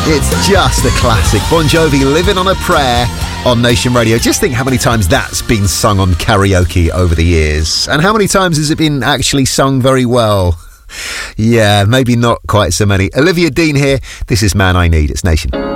It's just a classic. Bon Jovi, Living on a Prayer on Nation Radio. Just think how many times that's been sung on karaoke over the years. And how many times has it been actually sung very well? Yeah, maybe not quite so many. Olivia Dean here. This is Man I Need. It's Nation.